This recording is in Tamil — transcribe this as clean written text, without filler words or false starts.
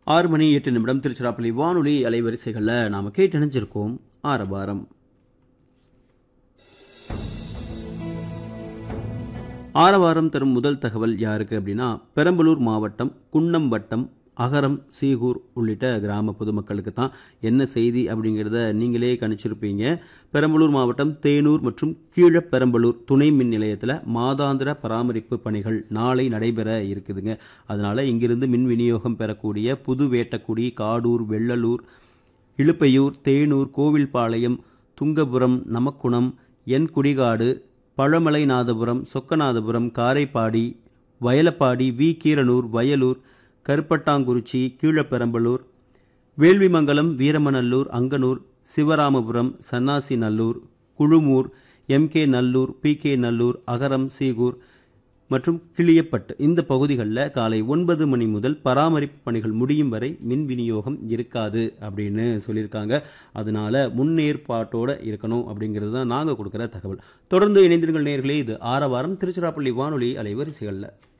6:08 திருச்சிராப்பள்ளி வானொலி அலைவரிசைகளில் நாம் கேட்டணிஞ்சிருக்கோம் ஆரவாரம். ஆரவாரம் தரும் முதல் தகவல் யாருக்கு அப்படின்னா, பெரம்பலூர் மாவட்டம் குன்னம் வட்டம் அகரம் சீகூர் உள்ளிட்ட கிராம பொதுமக்களுக்கு தான். என்ன செய்தி அப்படிங்கிறத நீங்களே கணிச்சிருப்பீங்க. பெரம்பலூர் மாவட்டம் தேனூர் மற்றும் கீழப்பெரம்பலூர் துணை மின் நிலையத்தில் மாதாந்திர பராமரிப்பு பணிகள் நாளை நடைபெற இருக்குதுங்க. அதனால் இங்கிருந்து மின் விநியோகம் பெறக்கூடிய புது வேட்டக்குடி, காடூர், வெள்ளலூர், இழுப்பையூர், தேனூர், கோவில்பாளையம், துங்கபுரம், நமக்குணம், என் Kudikadu, பழமலைநாதபுரம், Chokkanathapuram, Karaipadi, Vayalapadi, we Keeranur, Vayalur, கருப்பட்டாங்குறிச்சி, Keezhaperambalur, வேள்விமங்கலம், Veeramanallur, Anganur, Sivaramapuram, Sannasi Nallur, Kuzhumur, MK Nallur, PK Nallur, அகரம் சீகூர் மற்றும் கிளியப்பட்டு இந்த பகுதிகளில் காலை 9 மணி முதல் பராமரிப்பு பணிகள் முடியும் வரை மின் விநியோகம் இருக்காது அப்படின்னு சொல்லியிருக்காங்க. அதனால முன்னேற்பாட்டோடு இருக்கணும் அப்படிங்கிறது தான் நாங்கள் கொடுக்குற தகவல். தொடர்ந்து இணைந்திருங்கள் நேயர்களே. இது ஆரவாரம் திருச்சிராப்பள்ளி வானொலி அலைவரிசைகளில்.